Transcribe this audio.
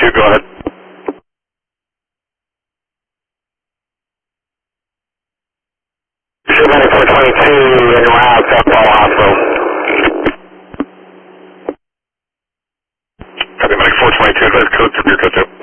422, go ahead. Medic 422 en route, St. Paul Hospital. Copy, Medic 422, advise code 2, code 2.